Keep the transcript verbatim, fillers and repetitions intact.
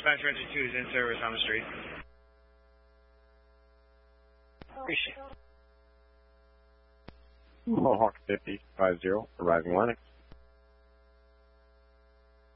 Dispatch Ranger two is in service on the street. Mohawk fifty, five zero, arriving Lennox.